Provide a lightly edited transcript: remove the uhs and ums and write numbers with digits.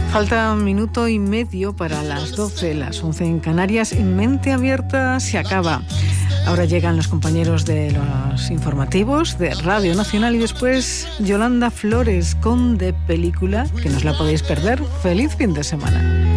Falta un minuto y medio para las 12, las 11 en Canarias, y Mente Abierta se acaba. Ahora llegan los compañeros de los informativos de Radio Nacional y después Yolanda Flores con De Película, que no os la podéis perder. ¡Feliz fin de semana!